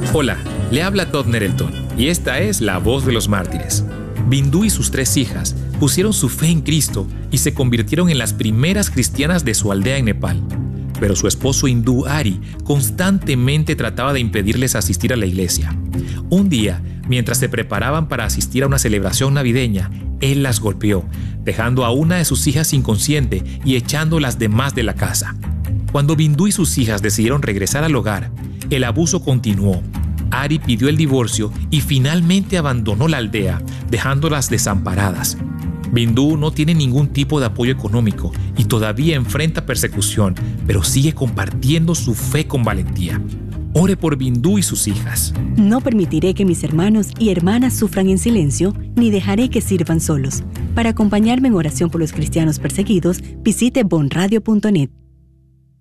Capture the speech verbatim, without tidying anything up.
Hola, le habla Todd Nettleton y esta es La Voz de los Mártires. Bindú y sus tres hijas pusieron su fe en Cristo y se convirtieron en las primeras cristianas de su aldea en Nepal. Pero su esposo hindú Ari constantemente trataba de impedirles asistir a la iglesia. Un día, mientras se preparaban para asistir a una celebración navideña, él las golpeó, dejando a una de sus hijas inconsciente y echando las demás de la casa. Cuando Bindú y sus hijas decidieron regresar al hogar, el abuso continuó. Ari pidió el divorcio y finalmente abandonó la aldea, dejándolas desamparadas. Bindú no tiene ningún tipo de apoyo económico y todavía enfrenta persecución, pero sigue compartiendo su fe con valentía. Ore por Bindú y sus hijas. No permitiré que mis hermanos y hermanas sufran en silencio, ni dejaré que sirvan solos. Para acompañarme en oración por los cristianos perseguidos, visite bon radio punto net.